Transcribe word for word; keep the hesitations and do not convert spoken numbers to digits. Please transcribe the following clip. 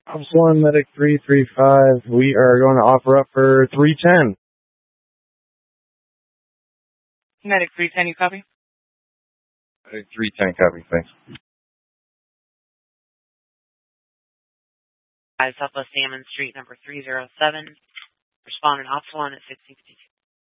Epsilon Medic three three five, we are going to offer up for three ten. Medic three ten, you copy? Medic three ten, copy, thanks. Southwest Salmon Street, number three oh seven. Respondent Epsilon at sixteen fifty-two.